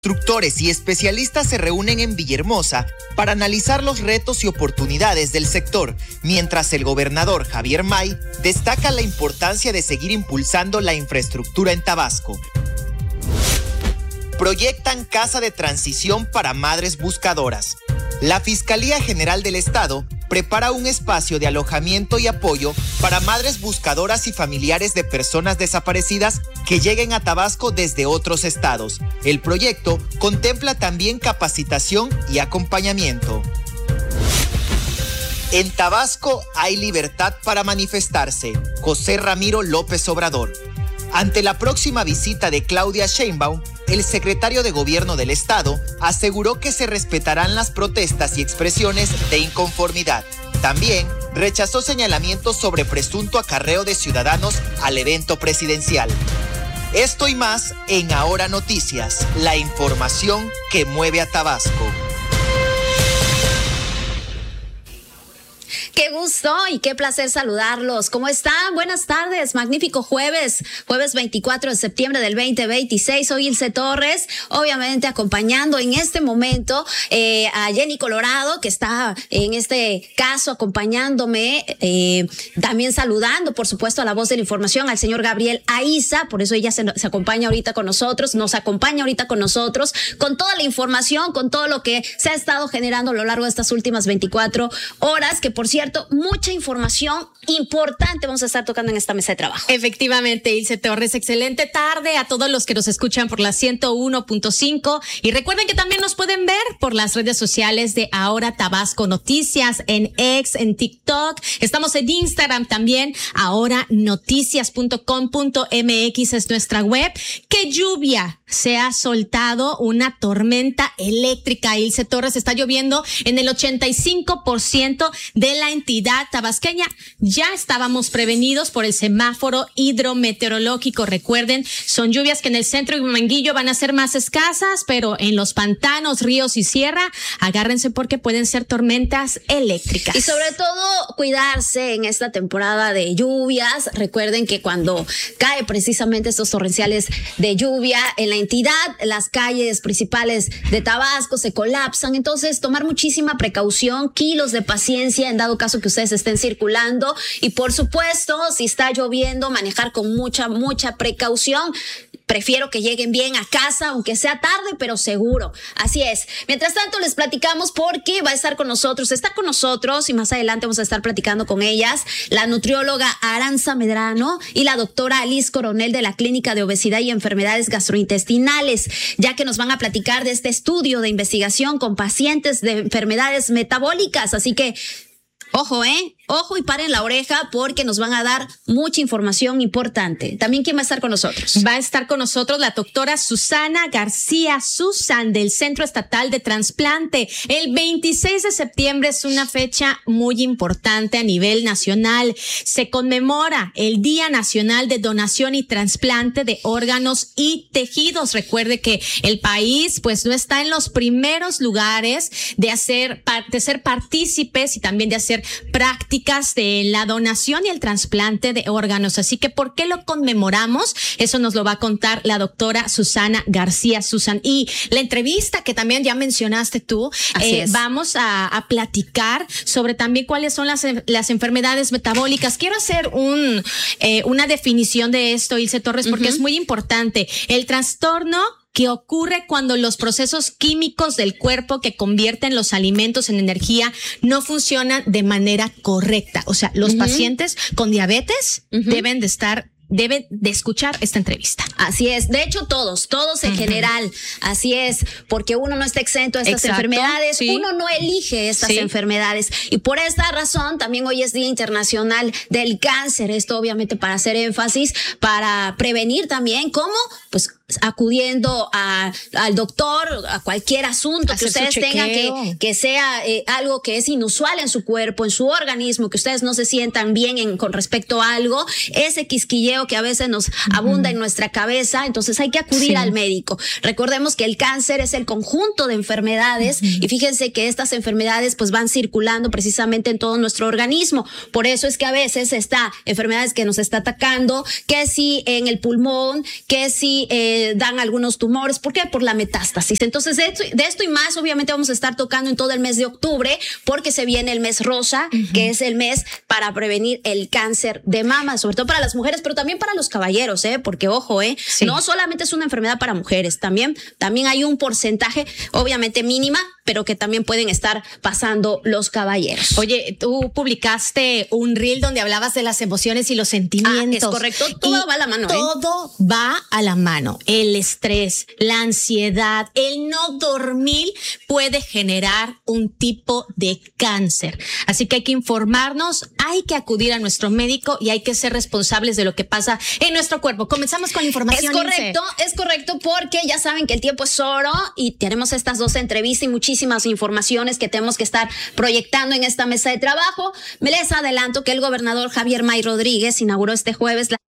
Constructores y especialistas se reúnen en Villahermosa para analizar los retos y oportunidades del sector, mientras el gobernador Javier May destaca la importancia de seguir impulsando la infraestructura en Tabasco. Proyectan casa de transición para madres buscadoras. La Fiscalía General del Estado prepara un espacio de alojamiento y apoyo para madres buscadoras y familiares de personas desaparecidas que lleguen a Tabasco desde otros estados. El proyecto contempla también capacitación y acompañamiento. En Tabasco hay libertad para manifestarse. José Ramiro López Obrador. Ante la próxima visita de Claudia Sheinbaum, el secretario de Gobierno del Estado aseguró que se respetarán las protestas y expresiones de inconformidad. También rechazó señalamientos sobre presunto acarreo de ciudadanos al evento presidencial. Esto y más en Ahora Noticias, la información que mueve a Tabasco. Qué gusto y qué placer saludarlos. ¿Cómo están? Buenas tardes. Magnífico jueves 24 de septiembre del 2026. Soy Ilse Torres, obviamente acompañando en este momento a Jenny Colorado, que está en este caso acompañándome, también saludando, por supuesto, a la voz de la información, al señor Gabriel Aiza. Por eso ella se acompaña ahorita con nosotros, con toda la información, con todo lo que se ha estado generando a lo largo de estas últimas 24 horas, que por cierto, mucha información importante vamos a estar tocando en esta mesa de trabajo. Efectivamente, Ilse Torres, excelente tarde a todos los que nos escuchan por la 101.5 y recuerden que también nos pueden ver por las redes sociales de Ahora Tabasco Noticias, en X, en TikTok, estamos en Instagram también, ahoranoticias.com.mx es nuestra web. ¡Qué lluvia! Se ha soltado una tormenta eléctrica. Ilse Torres, está lloviendo en el 85% de la entidad tabasqueña. Ya estábamos prevenidos por el semáforo hidrometeorológico. Recuerden, son lluvias que en el centro y Manguillo van a ser más escasas, pero en los pantanos, ríos y sierra, agárrense porque pueden ser tormentas eléctricas. Y sobre todo, cuidarse en esta temporada de lluvias. Recuerden que cuando cae precisamente estos torrenciales de lluvia en la entidad, las calles principales de Tabasco se colapsan. Entonces, tomar muchísima precaución, kilos de paciencia en dado caso que ustedes estén circulando. Y por supuesto, si está lloviendo, manejar con mucha precaución. Prefiero que lleguen bien a casa, aunque sea tarde, pero seguro. Así es. Mientras tanto, les platicamos porque va a estar con nosotros, está con nosotros y más adelante vamos a estar platicando con ellas, la nutrióloga Aranza Medrano y la doctora Alice Coronel de la Clínica de Obesidad y Enfermedades Gastrointestinales, ya que nos van a platicar de este estudio de investigación con pacientes de enfermedades metabólicas. Así que, ojo, ojo y paren la oreja porque nos van a dar mucha información importante. También, ¿quién va a estar con nosotros? Va a estar con nosotros la doctora Susana García Susan del Centro Estatal de Trasplante. El 26 de septiembre es una fecha muy importante a nivel nacional. Se conmemora el Día Nacional de Donación y Trasplante de Órganos y Tejidos. Recuerde que el país pues no está en los primeros lugares de ser partícipes y también de hacer prácticas de la donación y el trasplante de órganos. Así que, ¿por qué lo conmemoramos? Eso nos lo va a contar la doctora Susana García Susan. Y la entrevista que también ya mencionaste tú, vamos a platicar sobre también cuáles son las enfermedades metabólicas. Quiero hacer una definición de esto, Ilse Torres, porque es muy importante. El trastorno que ocurre cuando los procesos químicos del cuerpo que convierten los alimentos en energía no funcionan de manera correcta. O sea, los pacientes con diabetes deben de escuchar esta entrevista. Así es. De hecho, todos en general. Así es, porque uno no está exento a estas enfermedades. Sí. Uno no elige estas enfermedades. Y por esta razón, también hoy es Día Internacional del Cáncer. Esto obviamente para hacer énfasis, para prevenir también. ¿Cómo? Pues acudiendo al doctor, a cualquier asunto que ustedes tengan que sea algo que es inusual en su cuerpo, en su organismo, que ustedes no se sientan bien con respecto a algo, ese quisquilleo que a veces nos abunda en nuestra cabeza, entonces hay que acudir al médico. Recordemos que el cáncer es el conjunto de enfermedades y fíjense que estas enfermedades pues van circulando precisamente en todo nuestro organismo. Por eso es que a veces está enfermedades que nos está atacando, que si en el pulmón, que si dan algunos tumores. ¿Por qué? Por la metástasis. Entonces, de esto y más, obviamente vamos a estar tocando en todo el mes de octubre, porque se viene el mes rosa, que es el mes para prevenir el cáncer de mama, sobre todo para las mujeres, pero también para los caballeros, porque ojo, sí. No solamente es una enfermedad para mujeres, también hay un porcentaje, obviamente mínima, pero que también pueden estar pasando los caballeros. Oye, tú publicaste un reel donde hablabas de las emociones y los sentimientos. Es correcto, todo va a la mano. Todo va a la mano. El estrés, la ansiedad, el no dormir puede generar un tipo de cáncer. Así que hay que informarnos, hay que acudir a nuestro médico y hay que ser responsables de lo que pasa en nuestro cuerpo. Comenzamos con la información. Es correcto, porque ya saben que el tiempo es oro y tenemos estas 2 entrevistas y muchísimas informaciones que tenemos que estar proyectando en esta mesa de trabajo. Me les adelanto que el gobernador Javier May Rodríguez inauguró este jueves